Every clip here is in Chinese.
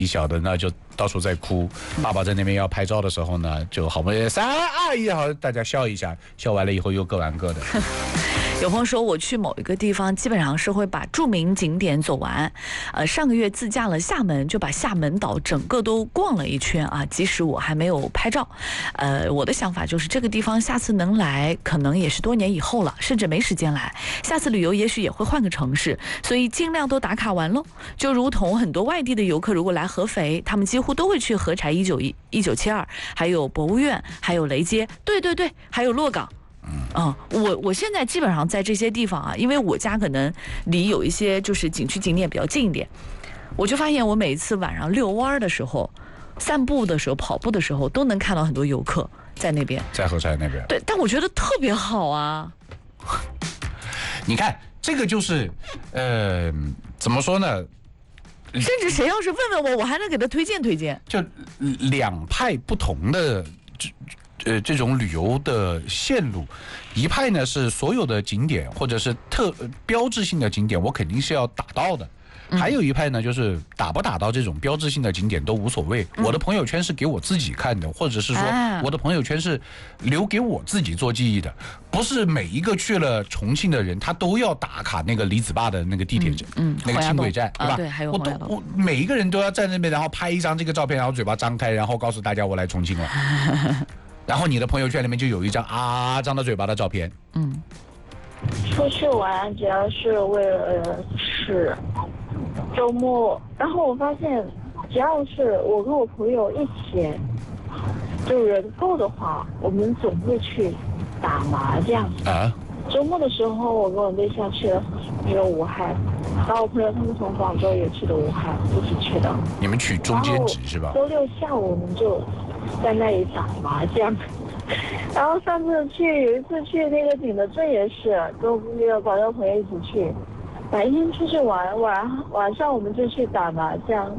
小的呢就到处在哭，爸爸在那边要拍照的时候呢，就好不容易3、2、1，好，大家笑一下，笑完了以后又各玩各的。 有朋友说我去某一个地方，基本上是会把著名景点走完。上个月自驾了厦门，就把厦门岛整个都逛了一圈啊，即使我还没有拍照。我的想法就是这个地方下次能来，可能也是多年以后了，甚至没时间来。下次旅游也许也会换个城市，所以尽量都打卡完喽。就如同很多外地的游客如果来合肥，他们几乎都会去合柴1972，还有博物院，还有雷街，对，还有洛港。我现在基本上在这些地方啊，因为我家可能离有一些就是景区景点比较近一点，我就发现我每次晚上遛弯的时候、散步的时候、跑步的时候，都能看到很多游客在那边， 在合柴那边。 对，但我觉得特别好啊。 你看，这个就是，怎么说呢？ 甚至谁要是问问我，我还能给他推荐推荐。 就两派不同的。这种旅游的线路，一派呢是所有的景点或者是标志性的景点，我肯定是要打到的。还有一派呢，就是打不打到这种标志性的景点都无所谓。我的朋友圈是给我自己看的，或者是说我的朋友圈是留给我自己做记忆的，不是每一个去了重庆的人他都要打卡那个李子坝的那个地铁站，那个轻轨站，对吧？ 对，还有我每一个人都要在那边，然后拍一张这个照片，然后嘴巴张开，然后告诉大家我来重庆了。然后你的朋友圈里面就有一张张着嘴巴的照片。 出去玩主要是为了吃，周末，然后我发现，只要是我跟我朋友一起，就人够的话，我们总会去打麻将。周末的时候，我跟我对象去了那个武汉，然后我朋友他们从广州也去的武汉，一起去的。 你们取中间值是吧？ 周六下午我们就在那里打麻将。然后上次有一次去那个景德镇也是跟那个广州朋友一起去，白天出去玩，晚上我们就去打麻将。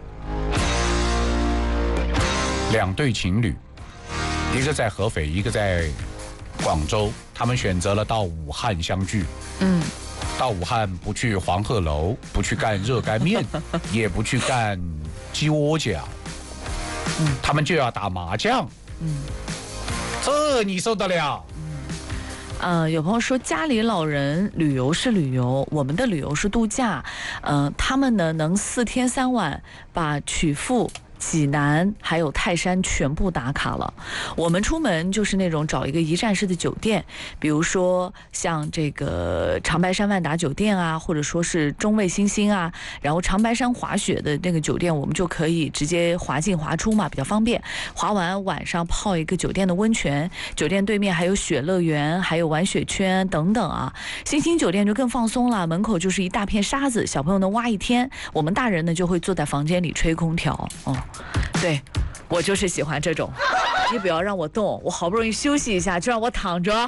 两对情侣，一个在合肥，一个在广州，他们选择了到武汉相聚。到武汉不去黄鹤楼，不去干热干面，也不去干鸡窝饺，他们就要打麻将。这你受得了？ 有朋友说家里老人旅游是旅游，我们的旅游是度假。他们呢能4天3晚把曲阜、济南还有泰山全部打卡了。我们出门就是那种找一个一站式的酒店，比如说像这个长白山万达酒店啊，或者说是中卫星星啊，然后长白山滑雪的那个酒店，我们就可以直接滑进滑出嘛，比较方便。滑完晚上泡一个酒店的温泉，酒店对面还有雪乐园，还有玩雪圈等等啊。星星酒店就更放松了，门口就是一大片沙子，小朋友能挖一天，我们大人呢就会坐在房间里吹空调。对，我就是喜欢这种，你不要让我动，我好不容易休息一下，就让我躺着。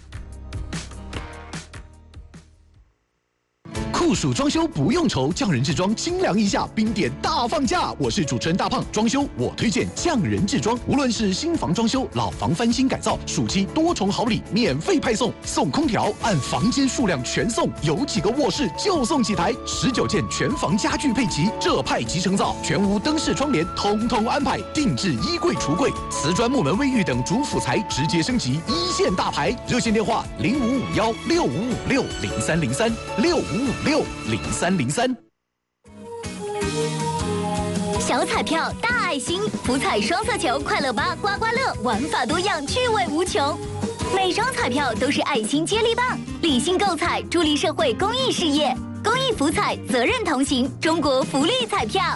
酷暑装修不用愁，匠人制装清凉一下，冰点大放价。我是主持人大胖，装修我推荐匠人制装，无论是新房装修、老房翻新改造，暑期多重好礼免费派送，送空调按房间数量全送，有几个卧室就送几台，19件全房家具配齐，这派集成灶，全屋灯饰窗帘统统安排，定制衣柜橱柜，瓷砖木门卫浴等主辅材直接升级一线大牌，热线电话05516556030365560303。 小彩票大爱心，福彩双色球快乐吧刮刮乐，玩法多样，趣味无穷。每张彩票都是爱心接力棒，理性购彩，助力社会公益事业。公益福彩，责任同行，中国福利彩票。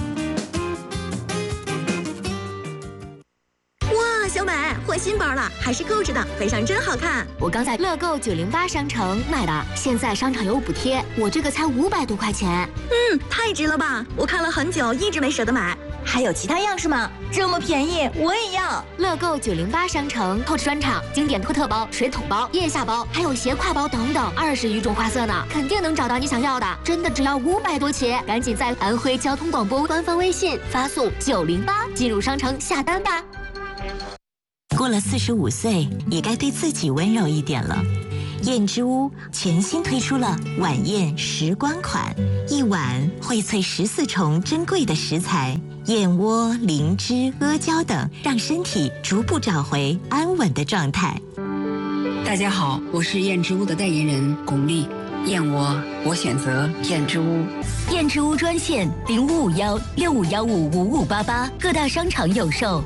哇，小美换新包了，还是购置的，背上真好看。 我刚在乐购908商城买的，现在商场有补贴，我这个才500多块钱。 太值了吧！我看了很久，一直没舍得买。还有其他样式吗？这么便宜，我也要。 乐购908商城购置专场，经典托特包、水桶包、腋下包，还有斜挎包等等，20余种花色呢，肯定能找到你想要的。真的只要500多起，赶紧在安徽交通广播官方微信发送908进入商城下单吧。 过了45岁，也该对自己温柔一点了。 燕之屋全新推出了晚宴时光款，一碗荟萃14重珍贵的食材，燕窝、灵芝、阿胶等，让身体逐步找回安稳的状态。 大家好，我是燕之屋的代言人巩俐。燕窝，我选择燕之屋。 燕之屋专线0551651588，各大商场有售。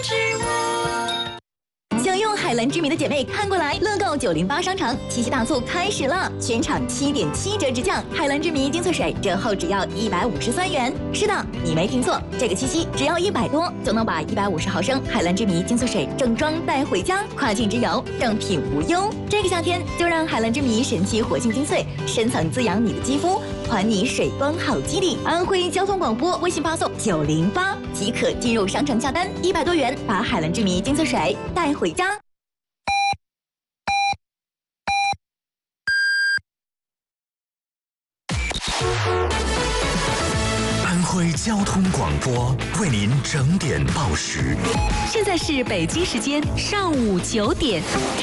享用海蓝之谜的姐妹看过来，乐购908商场七夕大促开始了，全场7.7折直降，海蓝之谜精粹水折后只要153元。是的，你没听错，这个七夕只要100多就能把150毫升海蓝之谜精粹水正装带回家，跨境之游正品无忧。这个夏天就让海蓝之谜神奇活性精粹深层滋养你的肌肤，还你水光好肌理。安徽交通广播微信发送908即可进入商城下单，100多元把海蓝之谜精粹水带回家。 安徽交通广播为您整点报时。 现在是北京时间上午9点。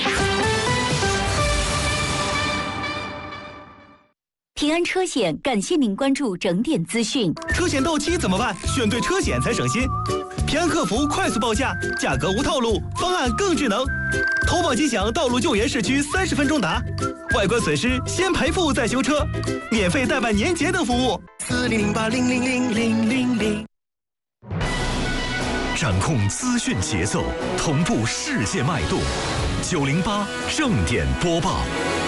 平安车险感谢您关注整点资讯。 车险到期怎么办？选对车险才省心。平安客服快速报价，价格无套路，方案更智能。投保即享道路救援市区30分钟达，外观损失先赔付再修车，免费代办年节等服务。4008000000。 掌控资讯节奏，同步世界脉动。908正点播报。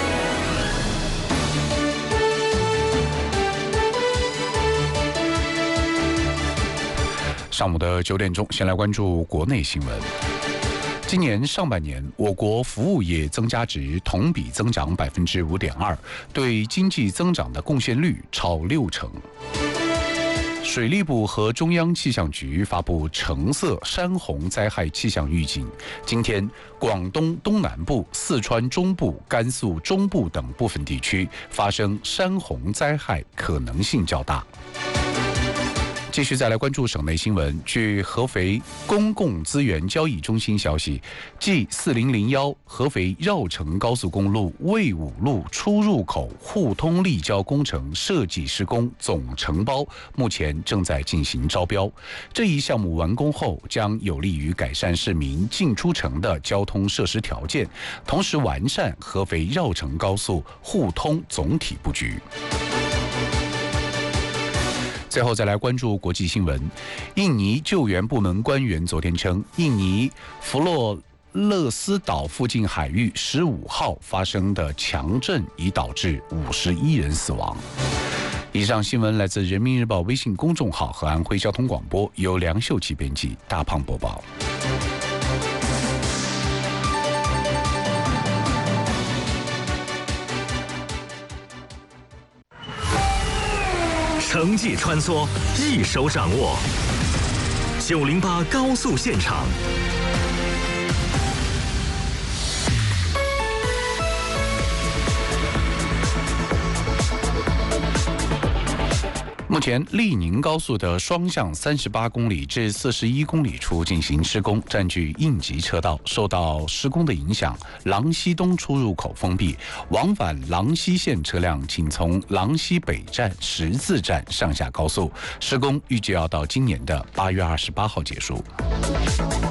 上午的9点钟，先来关注国内新闻。今年上半年，我国服务业增加值同比增长5.2%，对经济增长的贡献率超60%。水利部和中央气象局发布橙色山洪灾害气象预警，今天广东东南部、四川中部、甘肃中部等部分地区发生山洪灾害可能性较大。继续再来关注省内新闻。据合肥公共资源交易中心消息，G4001合肥绕城高速公路卫武路出入口互通立交工程设计施工总承包目前正在进行招标。这一项目完工后，将有利于改善市民进出城的交通设施条件，同时完善合肥绕城高速互通总体布局。最后再来关注国际新闻。印尼救援部门官员昨天称，印尼弗洛勒斯岛附近海域15号发生的强震已导致51人死亡。以上新闻来自人民日报微信公众号和安徽交通广播，由梁秀琪编辑，大胖播报。 城际穿梭，一手掌握。908高速现场。 目前，利宁高速的双向38公里至41公里处进行施工，占据应急车道。受到施工的影响，郎溪东出入口封闭，往返郎溪线车辆请从郎溪北站、十字站上下高速。施工预计要到今年的8月28号结束。